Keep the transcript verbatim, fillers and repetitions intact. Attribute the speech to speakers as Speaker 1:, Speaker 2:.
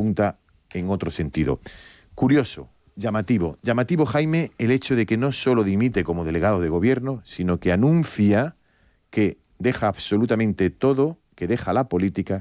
Speaker 1: pregunta en otro sentido. Curioso, llamativo. Llamativo, Jaime, el hecho de que no solo dimite como delegado de gobierno, sino que anuncia que deja absolutamente todo, que deja la política